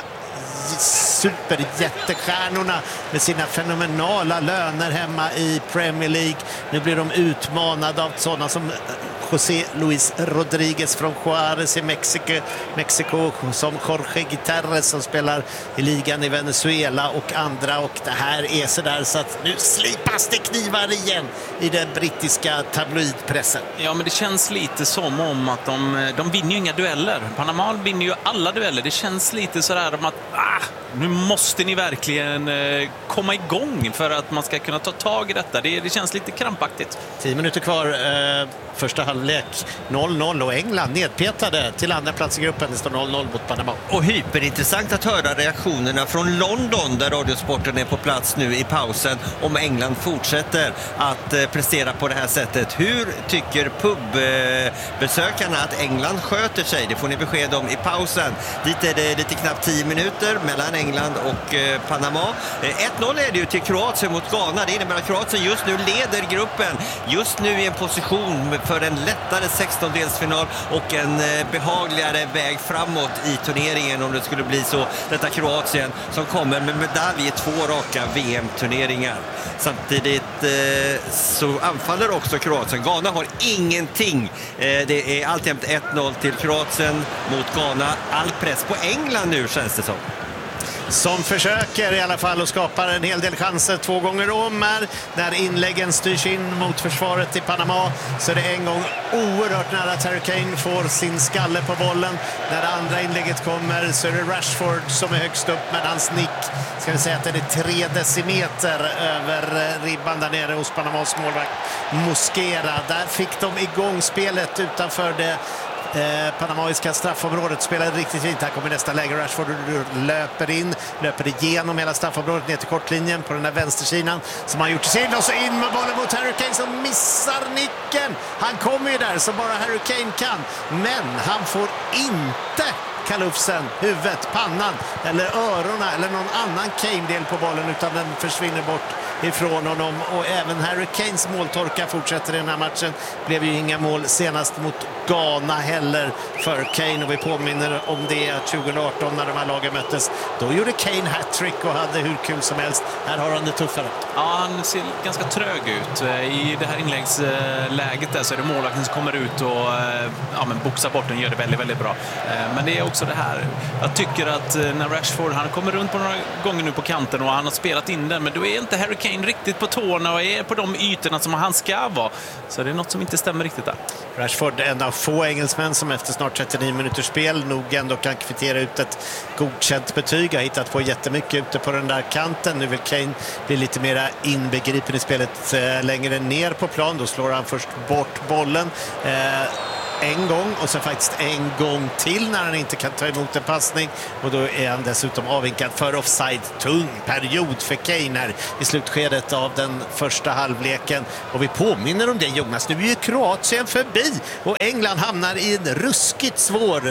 superjättestjärnorna med sina fenomenala löner hemma i Premier League. Nu blir de utmanade av sådana som José Luis Rodriguez från Juárez i Mexiko, som Jorge Gutierrez som spelar i ligan i Venezuela och andra, och det här är så där så att nu slipas det knivar igen i den brittiska tabloidpressen. Ja, men det känns lite som om att de vinner ju inga dueller. Panama vinner ju alla dueller. Det känns lite sådär om att nu måste ni verkligen komma igång för att man ska kunna ta tag i detta. Det känns lite krampaktigt. 10 minuter kvar, första halvlek 0-0 och England nedpetade till andra plats i gruppen. Det står 0-0 mot Panama. Och hyperintressant att höra reaktionerna från London där Radiosporten är på plats nu i pausen, om England fortsätter att prestera på det här sättet. Hur tycker pubbesökarna att England sköter sig? Det får ni besked om i pausen. Dit är det lite knappt 10 minuter mellan England och Panama. 1-0 är det ju till Kroatien mot Ghana. Det innebär att Kroatien just nu leder gruppen. Just nu i en position för en lättare 16-delsfinal och en behagligare väg framåt i turneringen om det skulle bli så. Detta Kroatien som kommer med medalj i 2 raka VM-turneringar. Samtidigt så anfaller också Kroatien. Ghana har ingenting. Det är alltjämt 1-0 till Kroatien mot Ghana. All press på England nu, känns det som försöker i alla fall och skapar en hel del chanser 2 gånger om här. När inläggen styrs in mot försvaret i Panama så är det en gång oerhört nära att Harry Kane får sin skalle på bollen. När det andra inlägget kommer så är det Rashford som är högst upp, men hans nick, ska vi säga att det är 3 decimeter över ribban där nere hos Panamas målvakt Mosquera. Där fick de igång spelet utanför det panamaiska straffområdet, spelar riktigt fint. Här kommer nästa läge. Rashford löper igenom hela straffområdet ner till kortlinjen på den där vänstersidan som han gjort till sin, och så in med bollen mot Harry Kane som missar nicken. Han kommer ju där så bara Harry Kane kan, men han får inte kalufsen, huvudet, pannan eller öronen eller någon annan Kane-del på bollen, utan den försvinner bort ifrån honom. Och även Harry Kanes måltorka fortsätter i den här matchen. Blev ju inga mål senast mot Ghana heller för Kane, och vi påminner om det 2018 när de här lagen möttes. Då gjorde Kane hattrick och hade hur kul som helst. Här har han det tuffare. Ja, han ser ganska trög ut. I det här inläggsläget där så är det målvakten som kommer ut och boxar bort den, gör det väldigt, väldigt bra. Men det är också det här. Jag tycker att när Rashford, han kommer runt på några gånger nu på kanten och han har spelat in den, men då är inte Harry Kane riktigt på tårna och är på de ytorna som han ska vara. Så det är något som inte stämmer riktigt där. Rashford, en av få engelsmän som efter snart 39 minuters spel nog ändå kan kvittera ut ett godkänt betyg. Har hittat på jättemycket ute på den där kanten. Nu vill Kane bli lite mer inbegripen i spelet längre ner på plan. Då slår han först bort bollen en gång och så faktiskt en gång till när han inte kan ta emot en passning, och då är han dessutom avvinkad för offside. Tung period för Kane här i slutskedet av den första halvleken, och vi påminner om det, Jonas, nu är ju Kroatien förbi och England hamnar i en ruskigt svår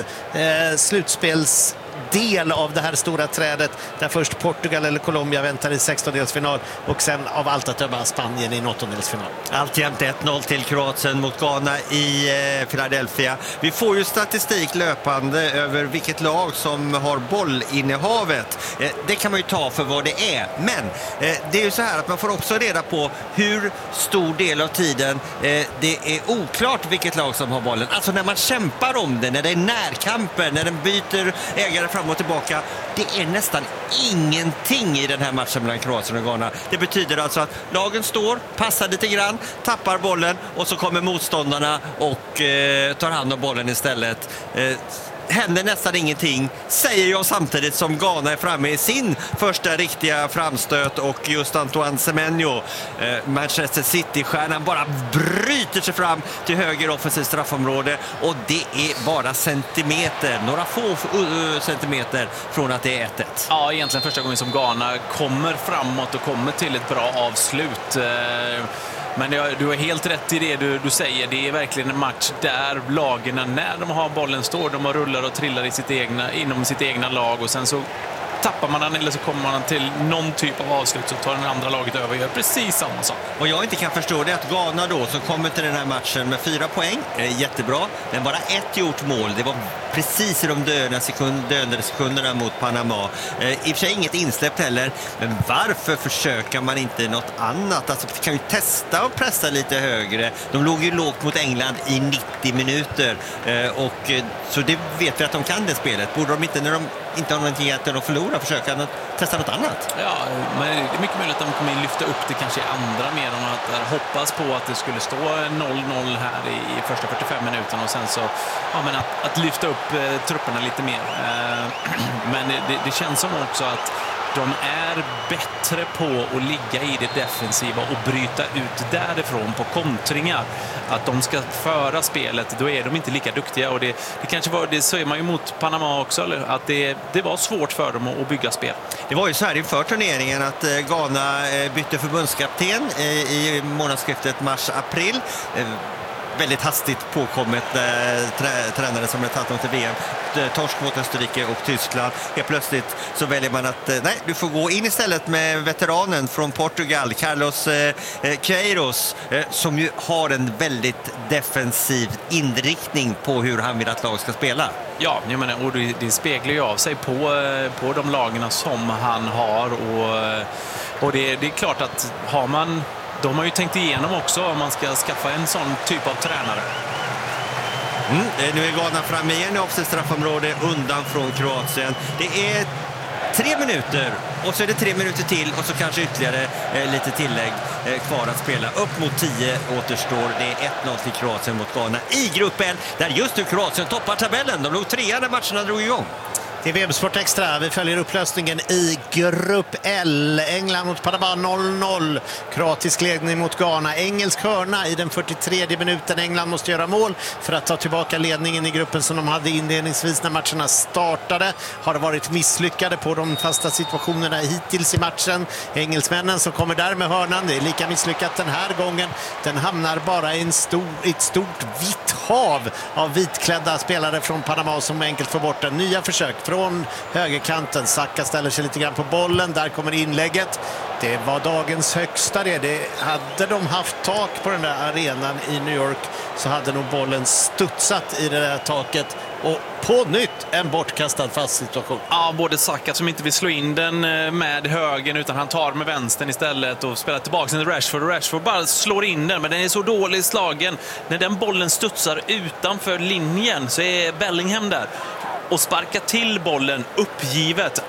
slutspelsdel av det här stora trädet, där först Portugal eller Colombia väntar i 16-delsfinal och sen av allt att döma Spanien i en 8-delsfinal. Alltjämt 1-0 till Kroatien mot Ghana i Philadelphia. Vi får ju statistik löpande över vilket lag som har bollinnehavet. Det kan man ju ta för vad det är. Men det är ju så här att man får också reda på hur stor del av tiden det är oklart vilket lag som har bollen. Alltså när man kämpar om det, när det är närkamper, när den byter ägare fram och tillbaka. Det är nästan ingenting i den här matchen mellan Kroatien och Ghana. Det betyder alltså att lagen står, passar lite grann, tappar bollen och så kommer motståndarna och tar hand om bollen istället. Händer nästan ingenting, säger jag, samtidigt som Ghana är framme i sin första riktiga framstöt, och just Antoine Semenyo, Manchester City-stjärnan, bara bryter sig fram till höger offensiv straffområde, och det är bara några få centimeter från att det är 1-1. Ja, egentligen första gången som Ghana kommer framåt och kommer till ett bra avslut. Men du har helt rätt i det du säger. Det är verkligen en match där lagen, när de har bollen, står de och rullar och trillar inom sitt egna lag, och sen så tappar man den eller så kommer man till någon typ av avslut, så tar den andra laget över och gör precis samma sak. Och jag inte kan förstå det att Ghana då, som kommer till den här matchen med 4 poäng, jättebra, men bara ett gjort mål. Det var precis i de dödande sekunderna mot Panama. I och för sig inget insläppt heller, men varför försöker man inte något annat? Alltså, vi kan ju testa och pressa lite högre. De låg ju lågt mot England i 90 minuter, och så det vet vi att de kan det spelet. Borde de inte, när de inte har någonting att de förlorar, försöka testa något annat? Ja, men det är mycket möjligt att de kommer lyfta upp det kanske i andra, mer än att hoppas på att det skulle stå 0-0 här i första 45 minuterna, och sen så att lyfta upp trupperna lite mer. Men det känns som också att de är bättre på att ligga i det defensiva och bryta ut därifrån på kontringar. Att de ska föra spelet, då är de inte lika duktiga. Och det kanske var, det säger man ju mot Panama också, eller? Att det var svårt för dem att bygga spel. Det var ju så här inför turneringen att Ghana bytte förbundskapten i månadsskiftet mars-april. Väldigt hastigt påkommet tränare som har tagit dem till VM. Torsk mot Österrike och Tyskland. Helt plötsligt så väljer man att du får gå in istället med veteranen från Portugal, Carlos Queiroz, som ju har en väldigt defensiv inriktning på hur han vill att lag ska spela. Ja, jag menar, och det speglar ju av sig på de lagarna som han har, och det är klart att de har ju tänkt igenom också om man ska skaffa en sån typ av tränare. Nu är Ghana framme igen i offensivt straffområde undan från Kroatien. Det är 3 minuter och så är det 3 minuter till och så kanske ytterligare lite tillägg kvar att spela. Upp mot 10 återstår. Det är 1-0 till Kroatien mot Ghana i gruppen, där just nu Kroatien toppar tabellen. De låg 3 när matcherna drog igång. Det är VM-sport extra. Vi följer upplösningen i grupp L. England mot Panama 0-0. Kroatisk ledning mot Ghana. Engelsk hörna i den 43:e minuten. England måste göra mål för att ta tillbaka ledningen i gruppen som de hade inledningsvis när matcherna startade. Har det varit misslyckade på de fasta situationerna hittills i matchen. Engelsmännen som kommer där med hörnan, det är lika misslyckat den här gången. Den hamnar bara i ett stort vitt hav av vitklädda spelare från Panama som enkelt får bort den. Nya försök från högerkanten. Saka ställer sig lite grann på bollen. Där kommer inlägget. Det var dagens högsta det. Hade de haft tak på den där arenan i New York så hade nog bollen studsat i det där taket. Och på nytt en bortkastad fast situation. Ja, både Saka som inte vill slå in den med högen utan han tar med vänstern istället och spelar tillbaka till Rashford. Och Rashford bara slår in den, men den är så dålig slagen. När den bollen studsar utanför linjen så är Bellingham där och sparkar till bollen uppgivet.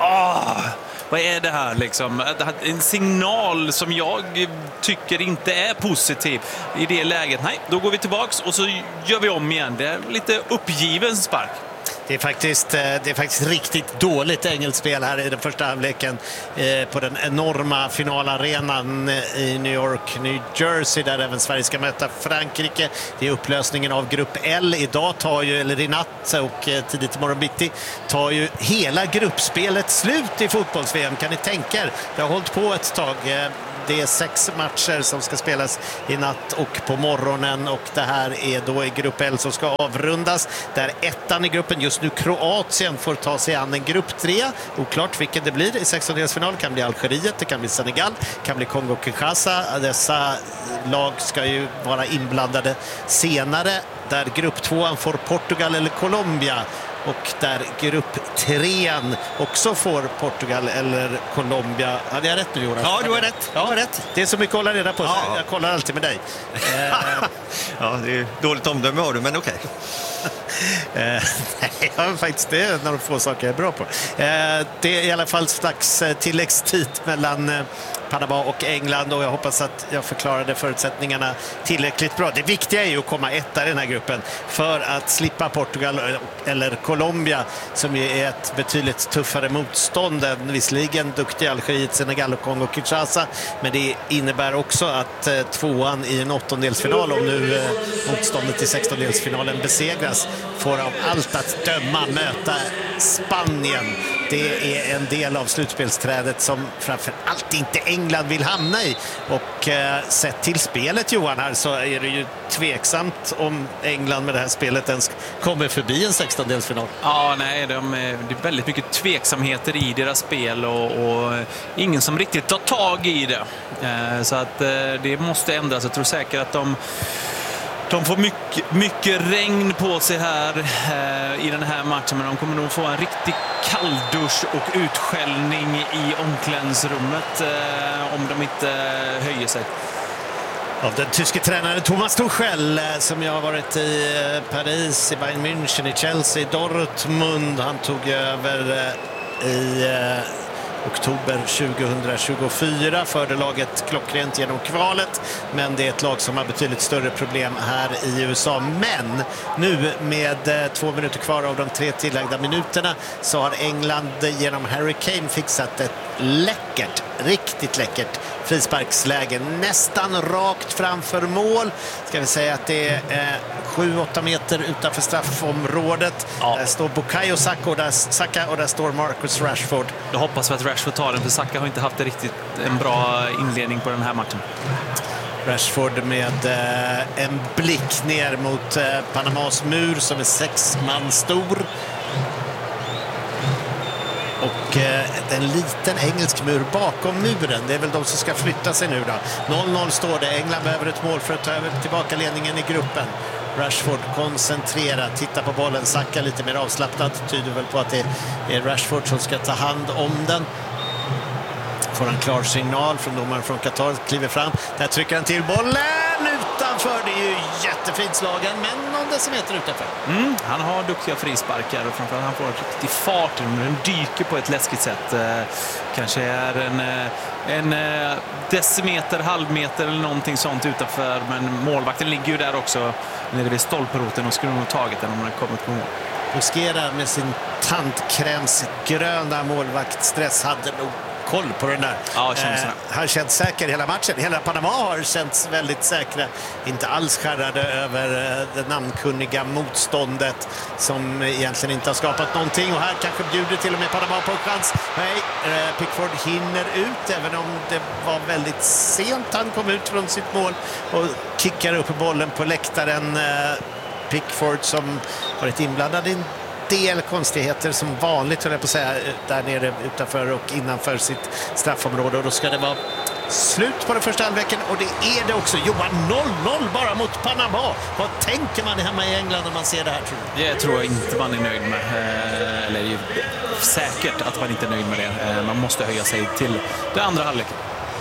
Vad är det här liksom? En signal som jag tycker inte är positiv i det läget. Nej, då går vi tillbaks och så gör vi om igen. Det är lite uppgiven spark. Det är faktiskt riktigt dåligt engelskt spel här i den första halvleken på den enorma finalarenan i New York, New Jersey, där även Sverige ska möta Frankrike. Det är upplösningen av grupp L. Idag eller i natt och tidigt imorgon bitti tar ju hela gruppspelet slut i fotbolls-VM. Kan ni tänka er? Det har hållit på ett tag. Det är 6 matcher som ska spelas i natt och på morgonen, och det här är då i grupp L som ska avrundas. Där ettan i gruppen, just nu Kroatien, får ta sig an en grupp 3. Oklart vilken det blir i 16-delsfinal. Det kan bli Algeriet, det kan bli Senegal, det kan bli Kongo-Kinshasa. Dessa lag ska ju vara inblandade senare. Där grupp 2 får Portugal eller Colombia. Och där grupp 3 också får Portugal eller Colombia. Hade jag rätt nu, Jonas? Ja, du har rätt. Ja, rätt. Det är så mycket att hålla reda på. Ja. Jag kollar alltid med dig. Ja, det är dåligt omdöme har du, men okej. Nej, ja, faktiskt det är några få saker jag är bra på. Det är i alla fall slags tilläggstid mellan Panama och England, och jag hoppas att jag förklarade förutsättningarna tillräckligt bra. Det viktiga är ju att komma etta i den här gruppen för att slippa Portugal eller Colombia, som är ett betydligt tuffare motstånd än visserligen duktiga Algeriet, Senegal och Kongo-Kinshasa, men det innebär också att tvåan i en 8-delsfinal, om nu motståndet i 16-delsfinalen besegras, får av allt att döma möta Spanien. Det är en del av slutspelsträdet som framför allt inte England vill hamna i. Och sett till spelet, Johan, här så är det ju tveksamt om England med det här spelet ens kommer förbi en 16-delsfinal. Ja, nej, det är väldigt mycket tveksamheter i deras spel och ingen som riktigt tar tag i det. Så att det måste ändras. Jag tror säkert att de får mycket regn på sig här i den här matchen, men de kommer nog få en riktig kalldusch och utskällning i omklädningsrummet om de inte höjer sig. Av den tyske tränaren Thomas Tuchel, som jag har varit i Paris, i Bayern München, i Chelsea, i Dortmund. Han tog över i oktober 2024, förde laget klockrent genom kvalet, men det är ett lag som har betydligt större problem här i USA. Men nu med 2 minuter kvar av de 3 tillagda minuterna så har England genom Harry Kane fixat ett riktigt läckert frisparksläge nästan rakt framför mål. Ska vi säga att det är 7-8 meter utanför straffområdet. Ja. Där står Bukayo Saka och där står Marcus Rashford. Jag hoppas att Rashford tar den, för Saka har inte haft en bra inledning på den här matchen. Rashford med en blick ner mot Panamas mur som är 6 man stor. Och en liten engelsk mur bakom muren. Det är väl de som ska flytta sig nu då. 0-0 står det. England behöver ett mål för att ta över tillbaka ledningen i gruppen. Rashford koncentrerad, tittar på bollen. Saka lite mer avslappnad. Tyder väl på att det är Rashford som ska ta hand om den. Får en klar signal från domaren från Qatar. Kliver fram. Där trycker han till bollen utanför. Det är ju jättefint slagen, men någon decimeter utanför. Han har duktiga frisparkar och framförallt han får riktigt fart. Den dyker på ett läskigt sätt. Kanske är en decimeter, halvmeter eller någonting sånt utanför. Men målvakten ligger ju där också nere vid stolproten och skulle nog tagit den om den kommit på mål. Mosquera med sin tandkrämsgröna målvaktstress hade nog koll på den där. Ja, han känns säker hela matchen. Hela Panama har känts väldigt säkra. Inte alls skärrade över det namnkunniga motståndet som egentligen inte har skapat någonting. Och här kanske bjuder till och med Panama på en chans. Nej, Pickford hinner ut även om det var väldigt sent. Han kom ut från sitt mål och kickar upp bollen på läktaren. Pickford som varit inblandad i en del konstigheter som vanligt, höll jag på att säga, där nere utanför och innanför sitt straffområde. Och då ska det vara slut på den första halvleken, och det är det också. Johan, 0-0 bara mot Panama. Vad tänker man hemma i England när man ser det här, tror du? Det tror jag inte man är nöjd med. Eller det är ju säkert att man inte är nöjd med det. Man måste höja sig till det andra halvleken.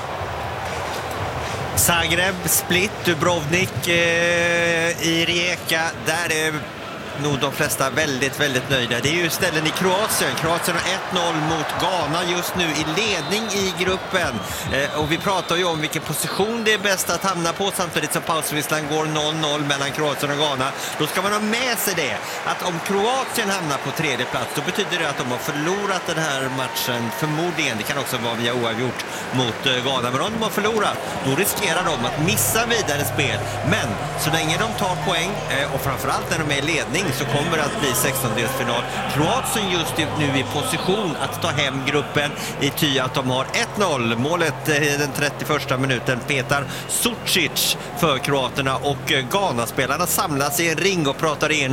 Zagreb, Split, Dubrovnik, i Rijeka, där är nog de flesta väldigt, väldigt nöjda. Det är ju ställen i Kroatien. Kroatien har 1-0 mot Ghana just nu i ledning i gruppen. Och vi pratar ju om vilken position det är bäst att hamna på samtidigt som pausvisslan går 0-0 mellan Kroatien och Ghana. Då ska man ha med sig det, att om Kroatien hamnar på tredje plats, då betyder det att de har förlorat den här matchen förmodligen. Det kan också vara via oavgjort mot Ghana. Men om de har förlorat, då riskerar de att missa vidare spel. Men så länge de tar poäng, och framförallt när de är i ledning, så kommer det att bli 16-delsfinal. Kroatien just nu i position att ta hem gruppen i ty att de har 1-0. Målet den 31:a minuten, Petar Sucic för kroaterna, och Ghana-spelarna samlas i en ring och pratar igenom